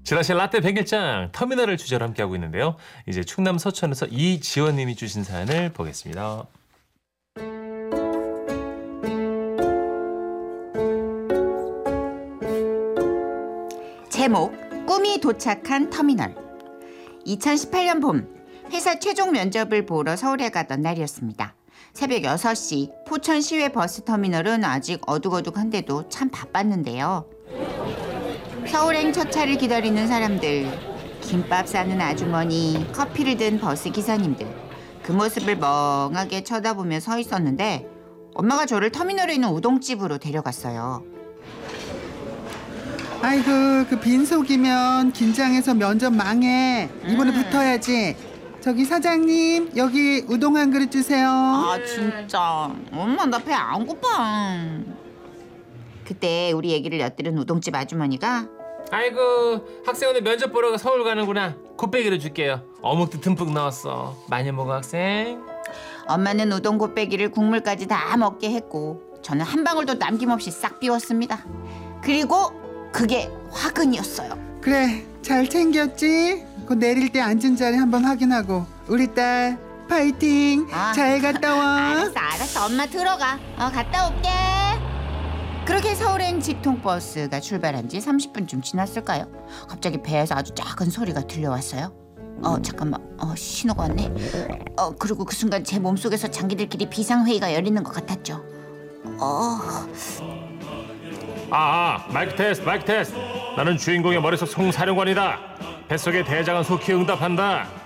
지라시 라떼 백일장 터미널을 주제로 함께하고 있는데요. 이제 충남 서천에서 이지원님이 주신 사연을 보겠습니다. 제목 꿈이 도착한 터미널. 2018년 봄 회사 최종 면접을 보러 서울에 가던 날이었습니다. 새벽 6시 포천 시외 버스터미널은 아직 어둑어둑한데도 참 바빴는데요. 서울행 첫 차를 기다리는 사람들, 김밥 싸는 아주머니, 커피를 든 버스 기사님들, 그 모습을 멍하게 쳐다보며 서 있었는데 엄마가 저를 터미널에 있는 우동집으로 데려갔어요. 아이고, 그 빈속이면 긴장해서 면접 망해. 이번에 붙어야지. 저기 사장님, 여기 우동 한 그릇 주세요. 아 진짜 엄마 나 배 안 고파. 그때 우리 얘기를 엿들은 우동집 아주머니가 아이고 학생 오늘 면접 보러 서울 가는구나. 곱빼기를 줄게요. 어묵도 듬뿍 넣었어. 많이 먹어 학생. 엄마는 우동 곱빼기를 국물까지 다 먹게 했고 저는 한 방울도 남김없이 싹 비웠습니다. 그리고 그게 화근이었어요. 그래, 잘 챙겼지? 그 내릴 때 앉은 자리 한번 확인하고. 우리 딸 파이팅. 잘 갔다 와. 알았어 엄마 들어가. 갔다 올게. 그렇게 서울행 직통버스가 출발한 지 30분쯤 지났을까요? 갑자기 배에서 아주 작은 소리가 들려왔어요. 잠깐만, 신호가 왔네. 그리고 그 순간 제 몸속에서 장기들끼리 비상회의가 열리는 것 같았죠. 마이크 테스트. 나는 주인공의 머릿속 송사령관이다. 뱃속의 대장은 속히 응답한다.